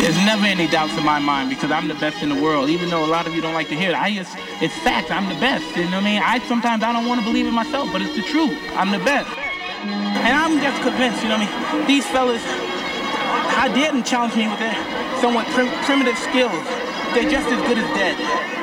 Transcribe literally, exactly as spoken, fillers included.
There's never any doubts in my mind because I'm the best in the world. Even though a lot of you don't like to hear it, I just, it's fact. I'm the best. You know what I mean? I sometimes I don't want to believe it myself, but it's the truth. I'm the best. And I'm just convinced, you know what I mean? These fellas, I didn't challenge me with their somewhat prim- primitive skills. They're just as good as dead.